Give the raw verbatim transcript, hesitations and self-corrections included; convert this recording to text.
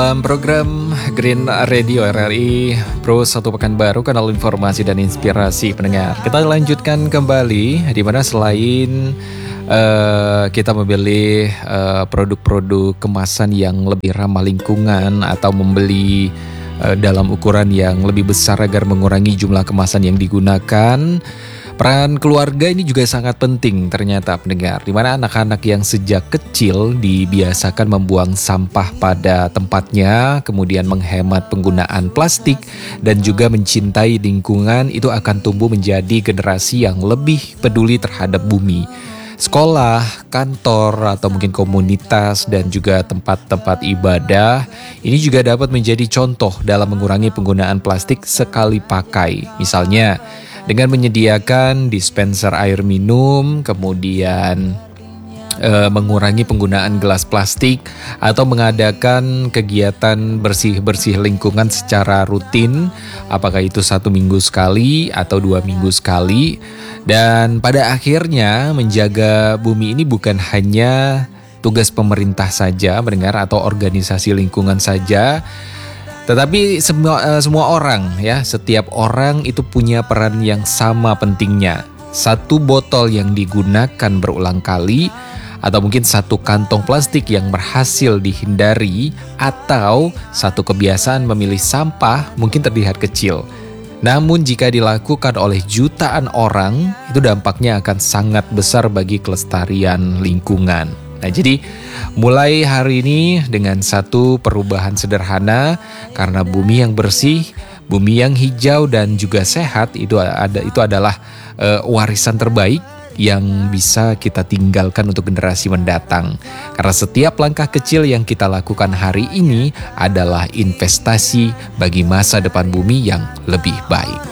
Dalam program Green Radio R R I Pro satu pekan baru, kanal informasi dan inspirasi pendengar. Kita lanjutkan kembali di mana selain uh, kita memilih uh, produk-produk kemasan yang lebih ramah lingkungan atau membeli uh, dalam ukuran yang lebih besar agar mengurangi jumlah kemasan yang digunakan, peran keluarga ini juga sangat penting ternyata pendengar, di mana anak-anak yang sejak kecil dibiasakan membuang sampah pada tempatnya, kemudian menghemat penggunaan plastik dan juga mencintai lingkungan, itu akan tumbuh menjadi generasi yang lebih peduli terhadap bumi. Sekolah, kantor, atau mungkin komunitas dan juga tempat-tempat ibadah ini juga dapat menjadi contoh dalam mengurangi penggunaan plastik sekali pakai. Misalnya dengan menyediakan dispenser air minum, kemudian e, mengurangi penggunaan gelas plastik, atau mengadakan kegiatan bersih-bersih lingkungan secara rutin, apakah itu satu minggu sekali atau dua minggu sekali. Dan pada akhirnya menjaga bumi ini bukan hanya tugas pemerintah saja mendengar atau organisasi lingkungan saja, tetapi semua uh, semua orang ya, setiap orang itu punya peran yang sama pentingnya. Satu botol yang digunakan berulang kali, atau mungkin satu kantong plastik yang berhasil dihindari, atau satu kebiasaan memilih sampah mungkin terlihat kecil. Namun jika dilakukan oleh jutaan orang, itu dampaknya akan sangat besar bagi kelestarian lingkungan. Nah, jadi mulai hari ini dengan satu perubahan sederhana, karena bumi yang bersih, bumi yang hijau dan juga sehat itu ada itu adalah uh, warisan terbaik yang bisa kita tinggalkan untuk generasi mendatang. Karena setiap langkah kecil yang kita lakukan hari ini adalah investasi bagi masa depan bumi yang lebih baik.